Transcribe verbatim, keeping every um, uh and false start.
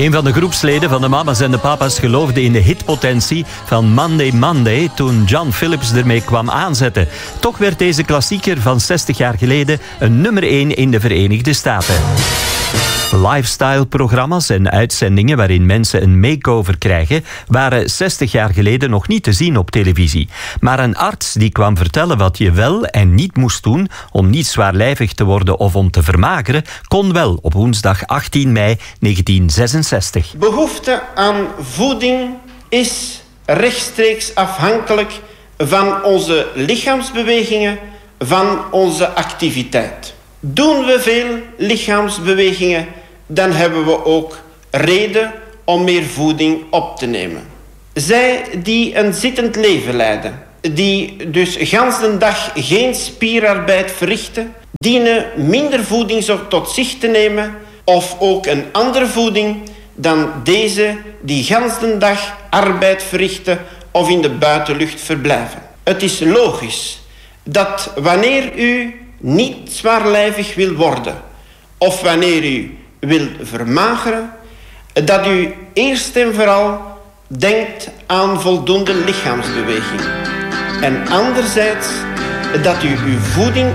Een van de groepsleden van de Mama's en de Papa's geloofde in de hitpotentie van Monday Monday toen John Phillips ermee kwam aanzetten. Toch werd deze klassieker van zestig jaar geleden een nummer één in de Verenigde Staten. Lifestyle-programma's en uitzendingen waarin mensen een makeover krijgen waren zestig jaar geleden nog niet te zien op televisie. Maar een arts die kwam vertellen wat je wel en niet moest doen om niet zwaarlijvig te worden of om te vermageren, kon wel op woensdag achttien mei negentien zesenzestig. Behoefte aan voeding is rechtstreeks afhankelijk van onze lichaamsbewegingen, van onze activiteit. Doen we veel lichaamsbewegingen, dan hebben we ook reden om meer voeding op te nemen. Zij die een zittend leven leiden, die dus gans de dag geen spierarbeid verrichten, dienen minder voeding tot zich te nemen of ook een andere voeding dan deze die gans de dag arbeid verrichten of in de buitenlucht verblijven. Het is logisch dat wanneer u niet zwaarlijvig wil worden of wanneer u wil vermageren, dat u eerst en vooral denkt aan voldoende lichaamsbeweging. En anderzijds dat u uw voeding